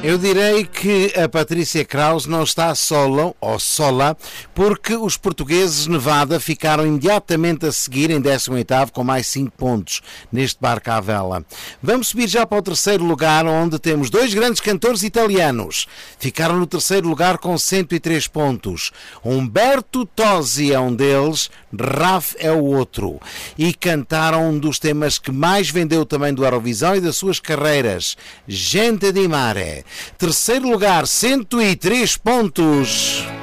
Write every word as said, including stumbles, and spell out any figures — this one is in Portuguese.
Eu direi que a Patrícia Kraus não está sola, ou sola, porque os portugueses Nevada ficaram imediatamente a seguir em décimo oitavo com mais cinco pontos neste barco à vela. Vamos subir já para o terceiro lugar, onde temos dois grandes cantores italianos. Ficaram no terceiro lugar com cento e três pontos. Umberto Tozzi é um deles, Raf é o outro. E cantaram um dos temas que mais vendeu também do Eurovisão e das suas carreiras, Gente di Mare. Terceiro lugar, cento e três pontos.